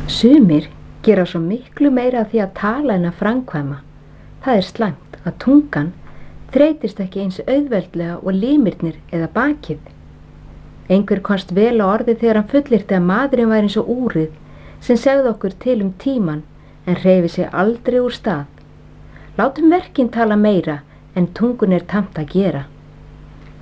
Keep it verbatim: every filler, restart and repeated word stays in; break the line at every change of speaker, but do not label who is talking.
Sumir gera svo miklu meira af því að tala en að framkvæma. Það er slæmt að tungan þreytist ekki eins auðveldlega og limirnir eða bakið. Einhver komst vel á orðið þegar hann fullyrti að maðurinn væri eins og úrið sem segði okkur til um tíman en hreyfi sig aldrei úr stað. Látum verkin tala meira en tungun er tamt að gera.